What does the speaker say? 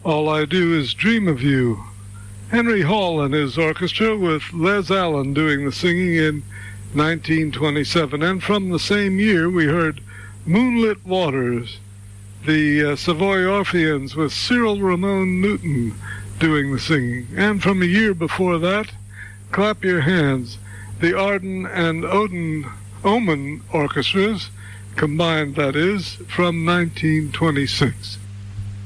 All I Do Is Dream of You. Henry Hall and his orchestra with Les Allen doing the singing in 1927. And from the same year we heard Moonlit Waters, the Savoy Orpheans with Cyril Ramon Newton doing the singing. And from a year before that, Clap Your Hands, the Arden and Oman orchestras, combined that is, from 1926.